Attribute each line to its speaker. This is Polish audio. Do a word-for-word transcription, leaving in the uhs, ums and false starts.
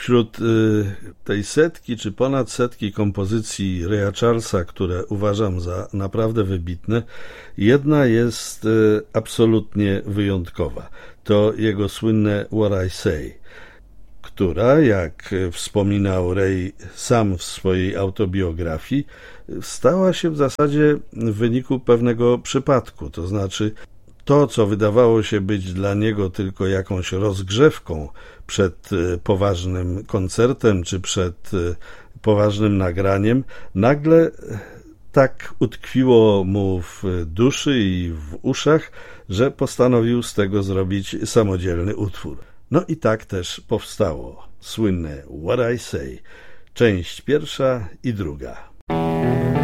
Speaker 1: Wśród tej setki czy ponad setki kompozycji Raya Charlesa, które uważam za naprawdę wybitne, jedna jest absolutnie wyjątkowa. To jego słynne What I Say, która, jak wspominał Ray sam w swojej autobiografii, stała się w zasadzie w wyniku pewnego przypadku. To znaczy to, co wydawało się być dla niego tylko jakąś rozgrzewką przed poważnym koncertem czy przed poważnym nagraniem, nagle tak utkwiło mu w duszy i w uszach, że postanowił z tego zrobić samodzielny utwór. No i tak też powstało słynne What I Say, część pierwsza i druga.